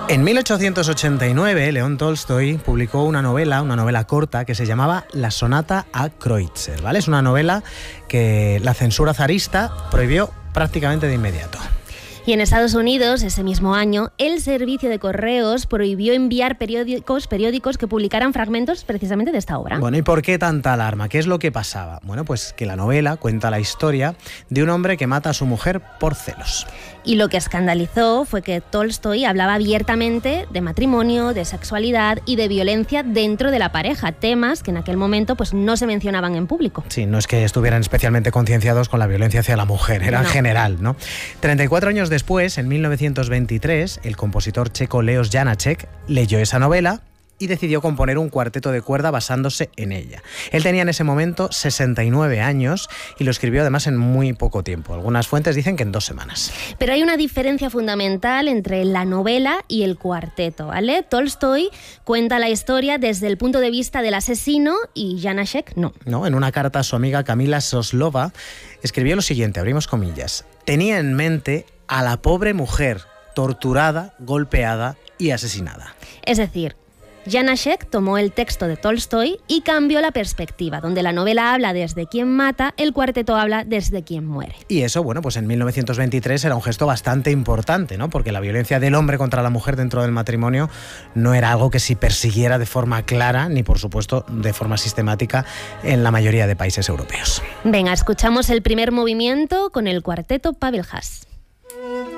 En 1889, León Tolstoy publicó una novela corta que se llamaba La sonata a Kreutzer, ¿vale? Es una novela que la censura zarista prohibió prácticamente de inmediato. Y en Estados Unidos, ese mismo año, el servicio de correos prohibió enviar periódicos que publicaran fragmentos precisamente de esta obra. Bueno, ¿y por qué tanta alarma? ¿Qué es lo que pasaba? Bueno, pues que la novela cuenta la historia de un hombre que mata a su mujer por celos. Y lo que escandalizó fue que Tolstoy hablaba abiertamente de matrimonio, de sexualidad y de violencia dentro de la pareja, temas que en aquel momento pues no se mencionaban en público. Sí, no es que estuvieran especialmente concienciados con la violencia hacia la mujer, era en general, ¿no? 34 años después, en 1923, el compositor checo Leos Janáček leyó esa novela y decidió componer un cuarteto de cuerda basándose en ella. Él tenía en ese momento 69 años y lo escribió además en muy poco tiempo. Algunas fuentes dicen que en 2 semanas. Pero hay una diferencia fundamental entre la novela y el cuarteto, ¿vale? Tolstoy cuenta la historia desde el punto de vista del asesino y Janáček no. No, en una carta a su amiga Kamila Soslova escribió lo siguiente, abrimos comillas: tenía en mente a la pobre mujer torturada, golpeada y asesinada. Es decir, Janáček tomó el texto de Tolstoy y cambió la perspectiva. Donde la novela habla desde quien mata, el cuarteto habla desde quien muere. Y eso, bueno, pues en 1923 era un gesto bastante importante, ¿no? Porque la violencia del hombre contra la mujer dentro del matrimonio no era algo que se persiguiera de forma clara, ni por supuesto de forma sistemática en la mayoría de países europeos. Venga, escuchamos el primer movimiento con el cuarteto Pavel Haas.